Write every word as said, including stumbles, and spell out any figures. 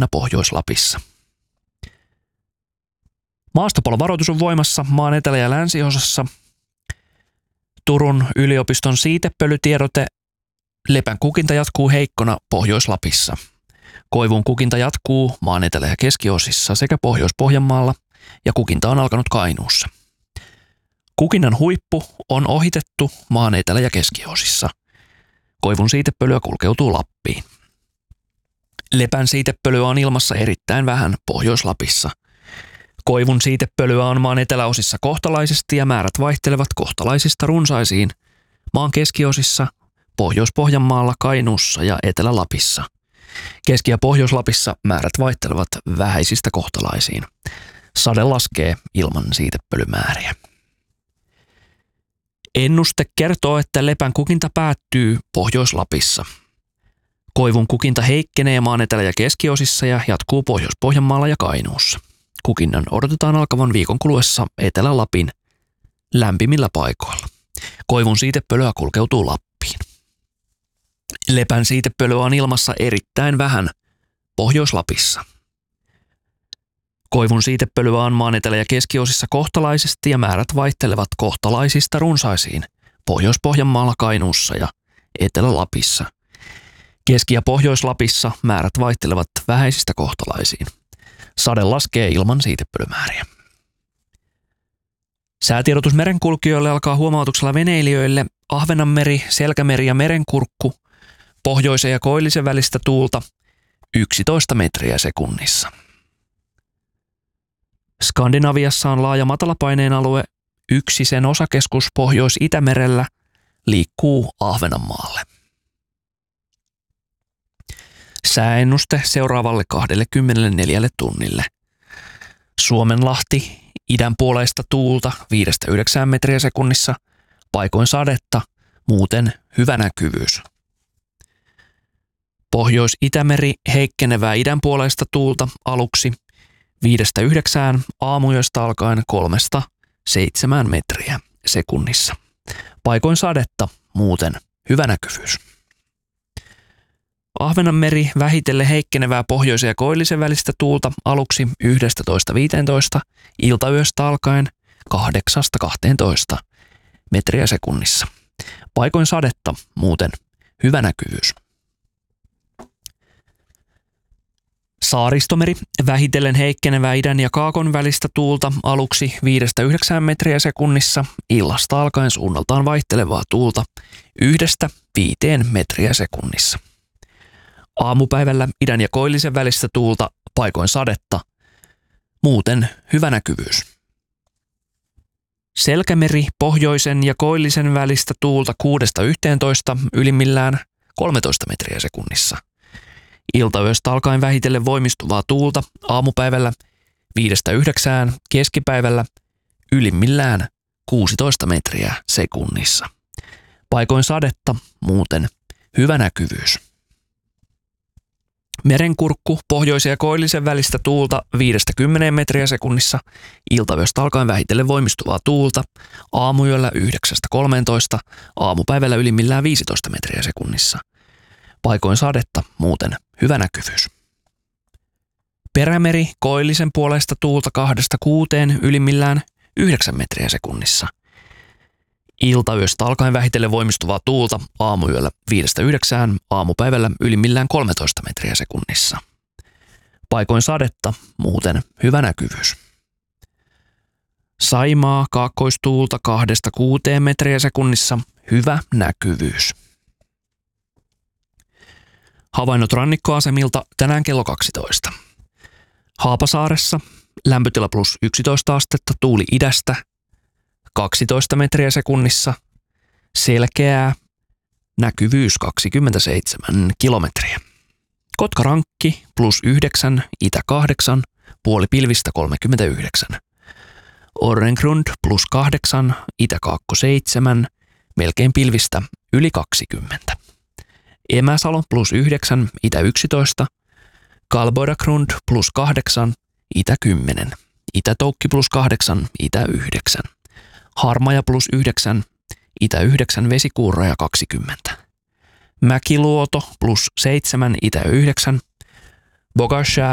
huomenna Pohjois-Lapissa. Maastopalovaroitus on voimassa maan etelä- ja länsiosassa. Turun yliopiston siitepölytiedote: lepän kukinta jatkuu heikkona Pohjois-Lapissa. Koivun kukinta jatkuu maan etelä- ja keskiosissa sekä Pohjois-Pohjanmaalla ja kukinta on alkanut Kainuussa. Kukinnan huippu on ohitettu maan etelä- ja keskiosissa. Koivun siitepölyä kulkeutuu Lappiin. Lepän siitepölyä on ilmassa erittäin vähän Pohjois-Lapissa. Koivun siitepölyä on maan eteläosissa kohtalaisesti ja määrät vaihtelevat kohtalaisista runsaisiin maan keskiosissa, Pohjois-Pohjanmaalla, Kainuussa ja Etelä-Lapissa. Keski- ja Pohjois-Lapissa määrät vaihtelevat vähäisistä kohtalaisiin. Sade laskee ilman siitepölymääriä. Ennuste kertoo, että lepän kukinta päättyy Pohjois-Lapissa. Koivun kukinta heikkenee maan etelä- ja keskiosissa ja jatkuu Pohjois-Pohjanmaalla ja Kainuussa. Kukinnan odotetaan alkavan viikon kuluessa Etelä-Lapin lämpimillä paikoilla. Koivun siitepölyä kulkeutuu Lappiin. Lepän siitepölyä on ilmassa erittäin vähän Pohjois-Lapissa. Koivun siitepölyä on maan etelä- ja keskiosissa kohtalaisesti ja määrät vaihtelevat kohtalaisista runsaisiin Pohjois-Pohjanmaalla, Kainuussa ja Etelä-Lapissa. Keski- ja Pohjois-Lapissa määrät vaihtelevat vähäisistä kohtalaisiin. Sade laskee ilman siitepölymääriä. Säätiedotus merenkulkijoille alkaa huomautuksella veneilijöille: Ahvenanmeri, Selkämeri ja Merenkurkku, pohjoisen ja koillisen välistä tuulta yksitoista metriä sekunnissa. Skandinaviassa on laaja matalapaineen alue. Yksi sen osakeskus Pohjois-Itämerellä liikkuu Ahvenanmaalle. Sääennuste seuraavalle kaksikymmentäneljä tunnille. Suomenlahti, idän puoleista tuulta viidestä yhdeksään metriä sekunnissa, paikoin sadetta, muuten hyvä näkyvyys. Pohjois-Itämeri, heikkenevää idän puoleista tuulta aluksi viidestä yhdeksään, aamuyöstä alkaen kolmesta seitsemään metriä sekunnissa. Paikoin sadetta, muuten hyvä näkyvyys. Ahvenanmeri, vähitellen heikkenevää pohjoisen ja koillisen välistä tuulta aluksi yksitoista viisitoista, iltayöstä alkaen kahdeksasta kahteentoista metriä sekunnissa. Paikoin sadetta, muuten hyvä näkyvyys. Saaristomeri, vähitellen heikkenevää idän ja kaakon välistä tuulta aluksi viidestä yhdeksään metriä sekunnissa, illasta alkaen suunnaltaan vaihtelevaa tuulta yhdestä viiteen metriä sekunnissa. Aamupäivällä idän ja koillisen välistä tuulta, paikoin sadetta, muuten hyvä näkyvyys. Selkämeri, pohjoisen ja koillisen välistä tuulta kuudesta yhteentoista, ylimmillään kolmetoista metriä sekunnissa. Iltayöstä alkaen vähitellen voimistuvaa tuulta, aamupäivällä viidestä yhdeksään, keskipäivällä ylimmillään kuusitoista metriä sekunnissa. Paikoin sadetta, muuten hyvä näkyvyys. Merenkurkku, pohjoisen ja koillisen välistä tuulta viidestä kymmeneen metriä sekunnissa, iltayöstä alkaen vähitellen voimistuvaa tuulta, aamuyöllä yhdeksästä kolmeentoista, aamupäivällä ylimmillään viisitoista metriä sekunnissa. Paikoin sadetta, muuten hyvä näkyvyys. Perämeri, koillisen puolesta tuulta kahdesta kuuteen, ylimmillään yhdeksän metriä sekunnissa. Iltayöstä alkaen vähitellen voimistuvaa tuulta, aamuyöllä viidestä yhdeksään, aamupäivällä ylimmillään kolmetoista metriä sekunnissa. Paikoin sadetta, muuten hyvä näkyvyys. Saimaa, kaakkoistuulta kahdesta kuuteen metriä sekunnissa, hyvä näkyvyys. Havainnot rannikkoasemilta tänään kello kaksitoista. Haapasaaressa lämpötila plus yksitoista astetta, tuuli idästä kaksitoista metriä sekunnissa, selkeää, näkyvyys kaksikymmentäseitsemän kilometriä. Kotkarankki plus yhdeksän, itä kahdeksan, puoli pilvistä kolmekymmentäyhdeksän. Orrengrund plus kahdeksan, itä kaakko seitsemän, melkein pilvistä yli kaksikymmentä. Emäsalo plus yhdeksän, itä yksitoista, Kalboidagrund plus kahdeksan, itä kymmenen, Itä-Toukki plus kahdeksan, itä yhdeksän, Harmaja plus yhdeksän, itä yhdeksän, Vesikuurraja kaksikymmentä, Mäkiluoto plus seitsemän, itä yhdeksän, Bogasjär